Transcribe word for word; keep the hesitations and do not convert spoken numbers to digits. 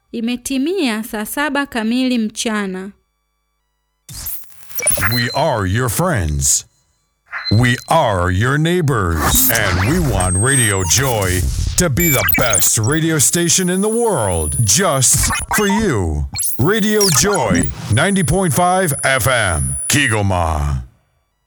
Imetimia saa saba kamili mchana. We are your friends. We are your neighbors. And we want Radio Joy to be the best radio station in the world just for you. Radio Joy ninety point five F M, Kigoma.